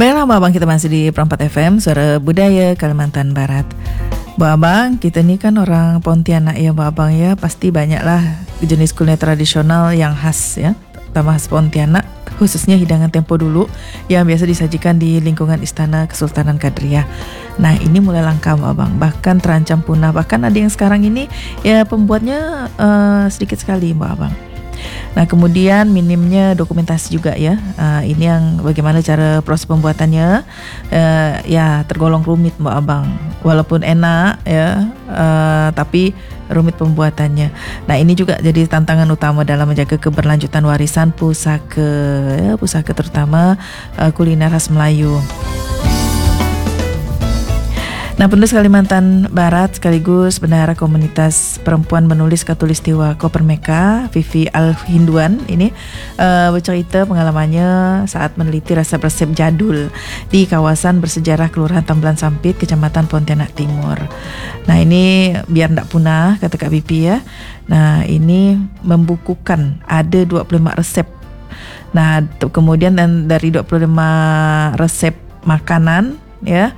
Baiklah Mbak Abang, kita masih di Perempat FM, Suara Budaya Kalimantan Barat. Mbak Abang, kita ini kan orang Pontianak ya Mbak Abang ya. Pasti banyaklah jenis kuliner tradisional yang khas ya, terutama khas Pontianak, khususnya hidangan tempo dulu yang biasa disajikan di lingkungan Istana Kesultanan Kadriah. Nah ini mulai langka Mbak Abang, bahkan terancam punah. Bahkan ada yang sekarang ini ya pembuatnya sedikit sekali Mbak Abang. Nah kemudian minimnya dokumentasi juga ya. Ini yang bagaimana cara proses pembuatannya ya tergolong rumit Mbak Abang. Walaupun enak ya, tapi rumit pembuatannya. Nah ini juga jadi tantangan utama dalam menjaga keberlanjutan warisan pusaka ya, pusaka terutama kuliner khas Melayu. Nah, penulis Kalimantan Barat sekaligus bendahara komunitas perempuan menulis Katulistiwa Kopermeka, Vivi Al-Hinduan ini bercerita pengalamannya saat meneliti resep-resep jadul di kawasan bersejarah Kelurahan Tambelan Sampit, Kecamatan Pontianak Timur. Nah, ini biar tidak punah, kata Kak Vivi ya. Nah, ini membukukan ada 25 resep. Nah, kemudian dan dari 25 resep makanan ya,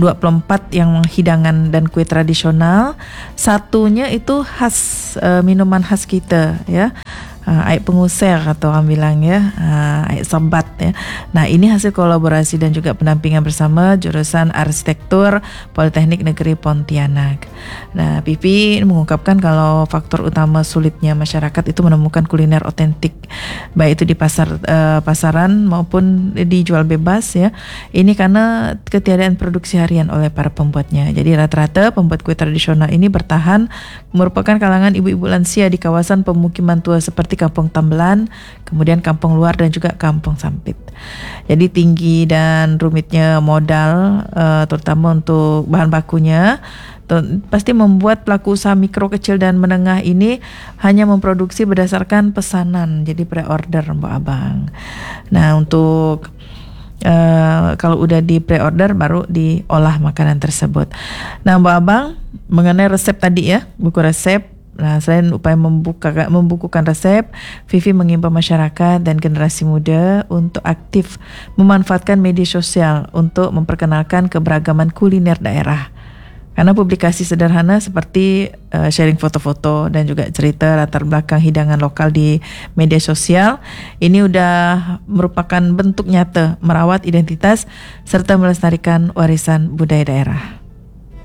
24 yang hidangan dan kue tradisional, satunya itu khas minuman khas kita ya, air pengusir atau orang bilang ya, air sebat ya. Nah ini hasil kolaborasi dan juga pendampingan bersama jurusan Arsitektur Politeknik Negeri Pontianak. Nah Pipi mengungkapkan kalau faktor utama sulitnya masyarakat itu menemukan kuliner otentik, baik itu di pasaran maupun dijual bebas ya. Ini karena ketiadaan produksi harian oleh para pembuatnya. Jadi rata-rata pembuat kue tradisional ini bertahan merupakan kalangan ibu-ibu lansia di kawasan pemukiman tua seperti Kampung Tambelan, kemudian Kampung Luar dan juga Kampung Sampit. Jadi tinggi dan rumitnya modal, terutama untuk bahan bakunya, pasti membuat pelaku usaha mikro, kecil dan menengah ini hanya memproduksi berdasarkan pesanan, jadi pre-order Mbak Abang. Nah untuk kalau udah di pre-order baru diolah makanan tersebut. Nah Mbak Abang, mengenai resep tadi ya, buku resep. Nah, selain upaya membukukan resep, Vivi mengimbau masyarakat dan generasi muda untuk aktif memanfaatkan media sosial untuk memperkenalkan keberagaman kuliner daerah. Karena publikasi sederhana seperti sharing foto-foto dan juga cerita latar belakang hidangan lokal di media sosial ini udah merupakan bentuk nyata merawat identitas serta melestarikan warisan budaya daerah.